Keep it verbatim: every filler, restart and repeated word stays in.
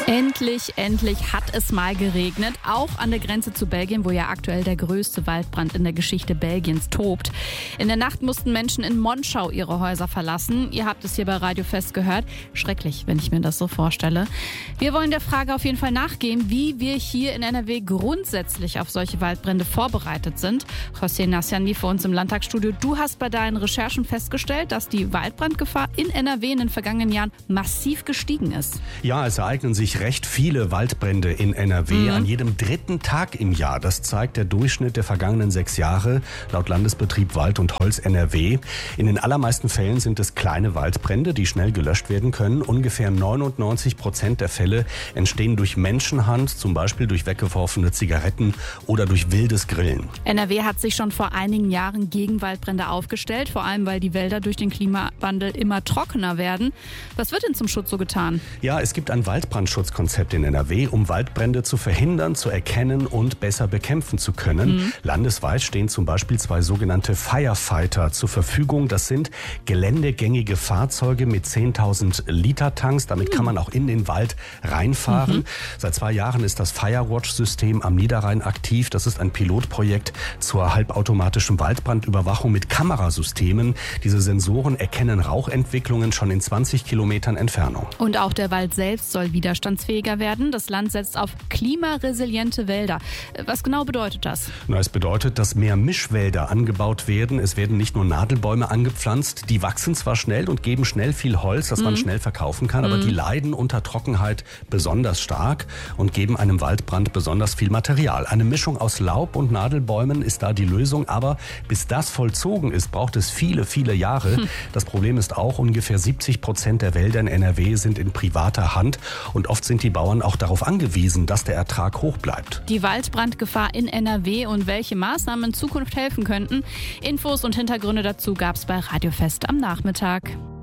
Endlich, endlich hat es mal geregnet, auch an der Grenze zu Belgien, wo ja aktuell der größte Waldbrand in der Geschichte Belgiens tobt. In der Nacht mussten Menschen in Monschau ihre Häuser verlassen. Ihr habt es hier bei Radio Fest gehört. Schrecklich, wenn ich mir das so vorstelle. Wir wollen der Frage auf jeden Fall nachgehen, wie wir hier in N R W grundsätzlich auf solche Waldbrände vorbereitet sind. José Nassian vor uns im Landtagsstudio. Du hast bei deinen Recherchen festgestellt, dass die Waldbrandgefahr in N R W in den vergangenen Jahren massiv gestiegen ist. Ja, es ereignen sich recht viele Waldbrände in N R W mhm. an jedem dritten Tag im Jahr. Das zeigt der Durchschnitt der vergangenen sechs Jahre laut Landesbetrieb Wald und Holz N R W. In den allermeisten Fällen sind es kleine Waldbrände, die schnell gelöscht werden können. Ungefähr neunundneunzig Prozent der Fälle entstehen durch Menschenhand, zum Beispiel durch weggeworfene Zigaretten oder durch wildes Grillen. N R W hat sich schon vor einigen Jahren gegen Waldbrände aufgestellt, vor allem weil die Wälder durch den Klimawandel immer trockener werden. Was wird denn zum Schutz so getan? Ja, es gibt ein Waldbrandschutzkonzept in N R W, um Waldbrände zu verhindern, zu erkennen und besser bekämpfen zu können. Mhm. Landesweit stehen zum Beispiel zwei sogenannte Firefighter zur Verfügung. Das sind geländegängige Fahrzeuge mit zehntausend Liter Tanks. Damit kann man auch in den Wald reinfahren. Mhm. Seit zwei Jahren ist das Firewatch-System am Niederrhein aktiv. Das ist ein Pilotprojekt zur halbautomatischen Waldbrandüberwachung mit Kamerasystemen. Diese Sensoren erkennen Rauchentwicklungen schon in zwanzig Kilometern Entfernung. Und auch der Wald selbst soll widerstandsfähiger werden. Das Land setzt auf klimaresiliente Wälder. Was genau bedeutet das? Na, es bedeutet, dass mehr Mischwälder angebaut werden. Es werden nicht nur Nadelbäume angepflanzt. Die wachsen zwar schnell und geben schnell viel Holz, das mhm. man schnell verkaufen kann, aber mhm. die leiden unter Trockenheit besonders stark und geben einem Waldbrand besonders viel Material. Eine Mischung aus Laub und Nadelbäumen ist da die Lösung, aber bis das vollzogen ist, braucht es viele, viele Jahre. Hm. Das Problem ist auch, ungefähr siebzig Prozent der Wälder in N R W sind in privater Hand und oft sind die Bauern auch darauf angewiesen, dass der Ertrag hoch bleibt. Die Waldbrandgefahr in N R W und welche Maßnahmen in Zukunft helfen könnten. Infos und Hintergründe dazu gab es bei Radio Fest am Nachmittag.